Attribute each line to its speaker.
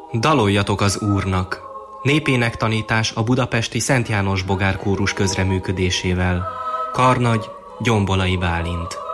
Speaker 1: Daloljatok az Úrnak! Népének tanítás a budapesti Szent János Bogár kórus közreműködésével. Karnagy, Gyombolai Bálint.